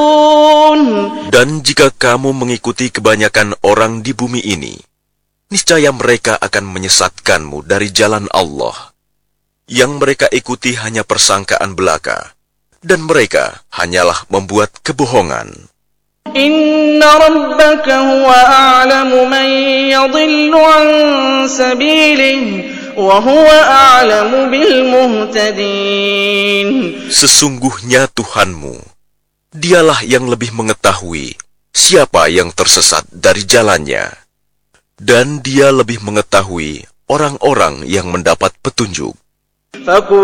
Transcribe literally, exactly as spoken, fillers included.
Dan jika kamu mengikuti kebanyakan orang di bumi ini, niscaya mereka akan menyesatkanmu dari jalan Allah. Yang mereka ikuti hanya persangkaan belaka, dan mereka hanyalah membuat kebohongan. Inna rabbaka huwa a'lamu man yadhillu an sabilihi wa huwa a'lamu bil muhtadin. Sesungguhnya Tuhanmu, dialah yang lebih mengetahui siapa yang tersesat dari jalannya, dan dia lebih mengetahui orang-orang yang mendapat petunjuk.